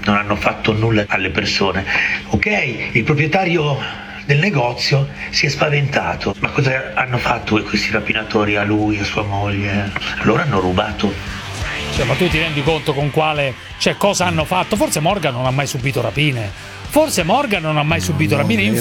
non hanno fatto nulla alle persone. Ok, il proprietario del negozio si è spaventato. Ma cosa hanno fatto questi rapinatori a lui, a sua moglie? Allora hanno rubato. Cioè, ma tu ti rendi conto con quale, cioè, cosa hanno fatto? Forse Morgan non ha mai subito rapine. Forse Morgan non ha mai subito rapine. In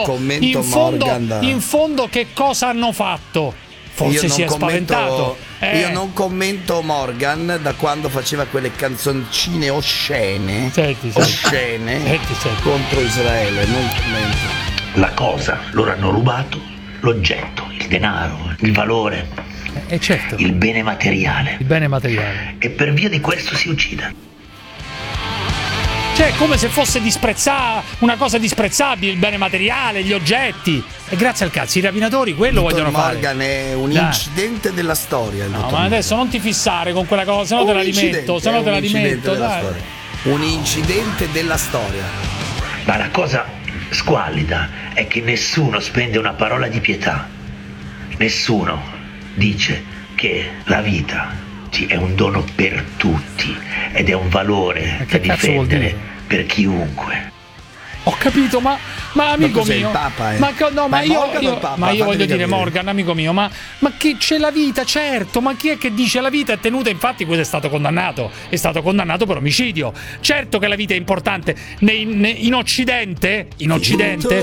fondo che cosa hanno fatto? Forse si è spaventato. Io non commento Morgan da quando faceva quelle canzoncine oscene. Senti. Contro Israele. Non commento. La cosa, loro hanno rubato l'oggetto, il denaro, il valore, certo. il bene materiale. Il bene materiale. E per via di questo si uccide. Cioè, come se fosse una cosa disprezzabile, il bene materiale, gli oggetti. E grazie al cazzo, i rapinatori quello vogliono fare. Morgan è un incidente della storia. No, ma adesso non ti fissare con quella cosa, se no te la rimetto. Dai. Un incidente della storia. Ma la cosa squallida è che nessuno spende una parola di pietà. Nessuno dice che la vita è un dono per tutti ed è un valore da difendere per chiunque. Ho capito, ma amico mio, il Papa, ma io voglio dire, Morgan, amico mio, ma che c'è la vita, certo, ma chi è che dice la vita è tenuta? Infatti questo è stato condannato per omicidio. Certo che la vita è importante in Occidente